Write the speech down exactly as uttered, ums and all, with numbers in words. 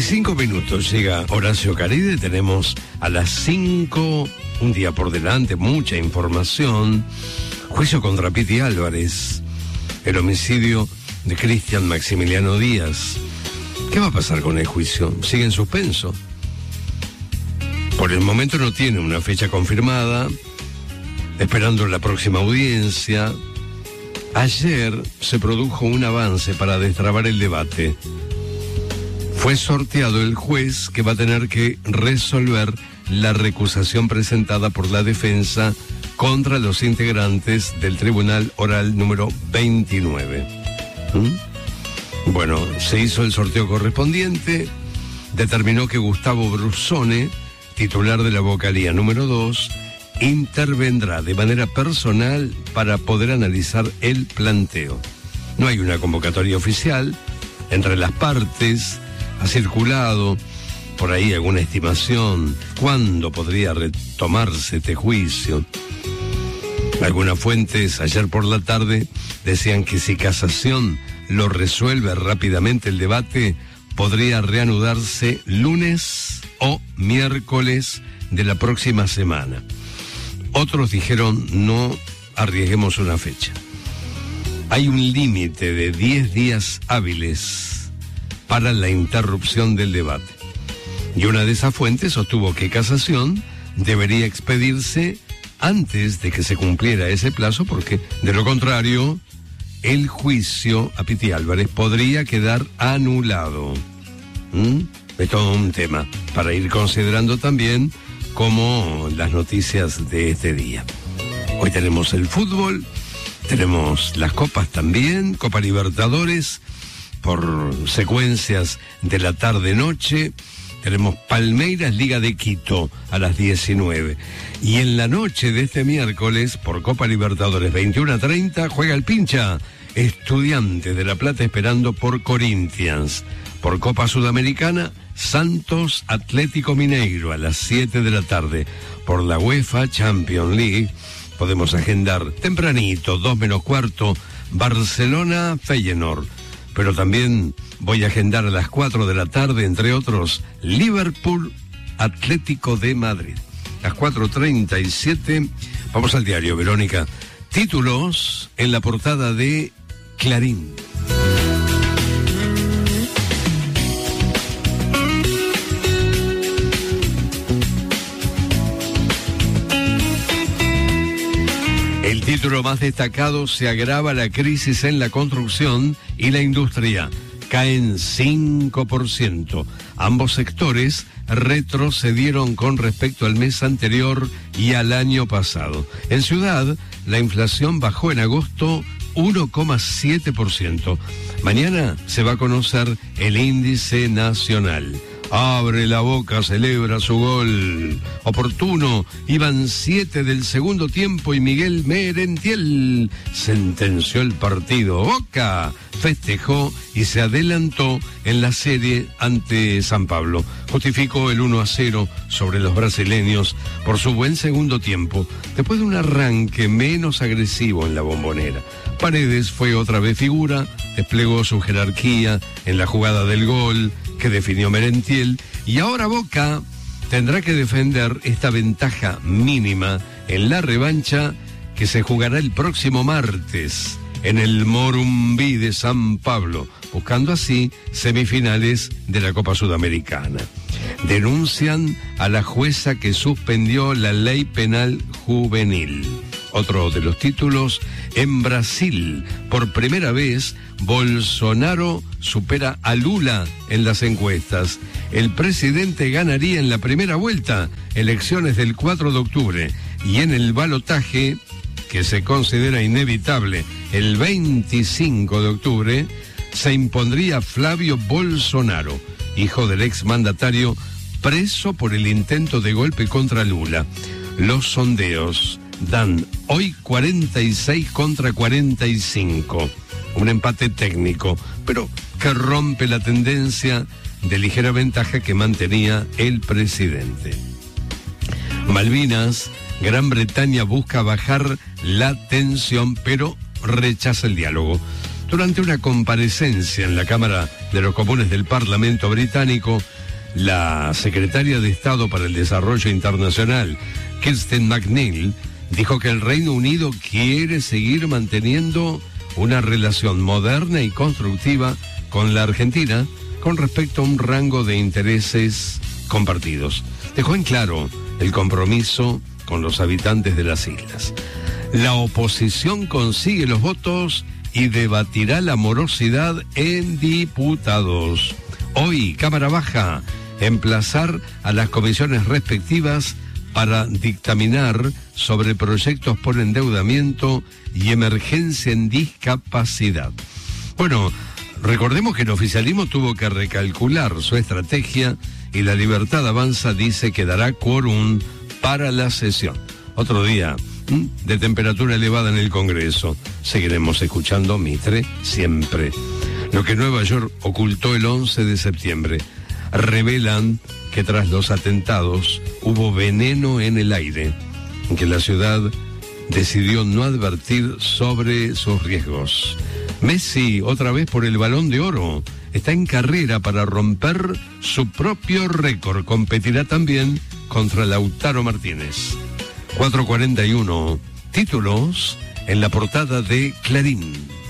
veinticinco minutos llega Horacio Caride, tenemos a las cinco, un día por delante, mucha información. Juicio contra Piti Álvarez, el homicidio de Cristian Maximiliano Díaz. ¿Qué va a pasar con el juicio? ¿Sigue en suspenso? Por el momento no tiene una fecha confirmada, esperando la próxima audiencia. Ayer se produjo un avance para destrabar el debate. Fue sorteado el juez que va a tener que resolver la recusación presentada por la defensa contra los integrantes del Tribunal Oral número veintinueve. ¿Mm? Bueno, se hizo el sorteo correspondiente, determinó que Gustavo Brusone, titular de la vocalía número dos, intervendrá de manera personal para poder analizar el planteo. No hay una convocatoria oficial entre las partes. Ha circulado por ahí alguna estimación cuándo podría retomarse este juicio. Algunas fuentes ayer por la tarde decían que si Casación lo resuelve rápidamente el debate, podría reanudarse lunes o miércoles de la próxima semana. Otros dijeron no arriesguemos una fecha. Hay un límite de diez días hábiles para la interrupción del debate. Y una de esas fuentes sostuvo que Casación debería expedirse antes de que se cumpliera ese plazo, porque de lo contrario, el juicio a Piti Álvarez podría quedar anulado. ¿Mm? Es todo un tema para ir considerando también como las noticias de este día. Hoy tenemos el fútbol, tenemos las copas también, Copa Libertadores, por secuencias de la tarde-noche. Tenemos Palmeiras, Liga de Quito, a las diecinueve. Y en la noche de este miércoles, por Copa Libertadores, veintiuno a treinta, juega el Pincha, Estudiantes de La Plata esperando por Corinthians. Por Copa Sudamericana, Santos Atlético Mineiro, a las siete de la tarde. Por la UEFA Champions League, podemos agendar tempranito, dos menos cuarto, Barcelona Feyenoord. Pero también voy a agendar a las cuatro de la tarde, entre otros, Liverpool Atlético de Madrid. Las cuatro treinta y siete, vamos al diario, Verónica. Títulos en la portada de Clarín. El título más destacado: se agrava la crisis en la construcción y la industria. Caen cinco por ciento. Ambos sectores retrocedieron con respecto al mes anterior y al año pasado. En Ciudad, la inflación bajó en agosto uno coma siete por ciento. Mañana se va a conocer el índice nacional. Abre la boca, celebra su gol oportuno. Iban siete del segundo tiempo y Miguel Merentiel sentenció el partido. Boca festejó y se adelantó en la serie ante San Pablo. Justificó el uno a cero sobre los brasileños por su buen segundo tiempo, después de un arranque menos agresivo en la Bombonera. Paredes fue otra vez figura, desplegó su jerarquía en la jugada del gol que definió Merentiel, y ahora Boca tendrá que defender esta ventaja mínima en la revancha que se jugará el próximo martes en el Morumbí de San Pablo, buscando así semifinales de la Copa Sudamericana. Denuncian a la jueza que suspendió la ley penal juvenil. Otro de los títulos: en Brasil, por primera vez, Bolsonaro supera a Lula en las encuestas. El presidente ganaría en la primera vuelta, elecciones del cuatro de octubre, y en el balotaje, que se considera inevitable, el veinticinco de octubre, se impondría Flavio Bolsonaro, hijo del exmandatario, preso por el intento de golpe contra Lula. Los sondeos dan hoy cuarenta y seis contra cuarenta y cinco. Un empate técnico, pero que rompe la tendencia de ligera ventaja que mantenía el presidente. Malvinas, Gran Bretaña busca bajar la tensión, pero rechaza el diálogo. Durante una comparecencia en la Cámara de los Comunes del Parlamento británico, la secretaria de Estado para el Desarrollo Internacional, Kirsten McNeil, dijo que el Reino Unido quiere seguir manteniendo una relación moderna y constructiva con la Argentina con respecto a un rango de intereses compartidos. Dejó en claro el compromiso con los habitantes de las islas. La oposición consigue los votos y debatirá la morosidad en diputados. Hoy, Cámara Baja, emplazar a las comisiones respectivas para dictaminar sobre proyectos por endeudamiento y emergencia en discapacidad. Bueno, recordemos que el oficialismo tuvo que recalcular su estrategia y la Libertad Avanza dice que dará quórum para la sesión. Otro día ¿m? de temperatura elevada en el Congreso. Seguiremos escuchando Mitre siempre. Lo que Nueva York ocultó el once de septiembre. Revelan que tras los atentados hubo veneno en el aire, que la ciudad decidió no advertir sobre sus riesgos. Messi, otra vez por el Balón de Oro, está en carrera para romper su propio récord. Competirá también contra Lautaro Martínez. cuatro cuarenta y uno, títulos en la portada de Clarín.